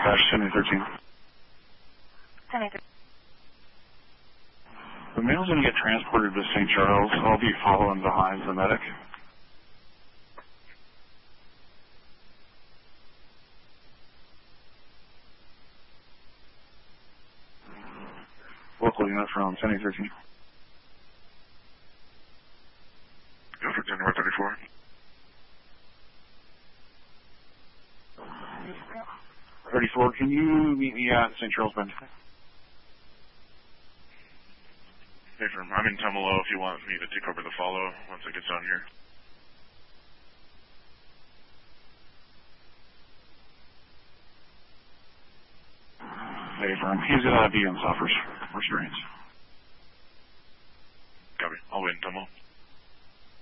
Dispatch 1013. 1013. The male's going to get transported to St. Charles. I'll be following behind the medic. Local unit from 1013. Go for 10 North 34. 34, can you meet me at St. Charles Bend? Hey, firm. I'm in Tumalo if you want me to take over the follow once it gets down here. Hey, firm. He's going to be in Suffers. Restraints. Copy. I'll wait in Tumalo.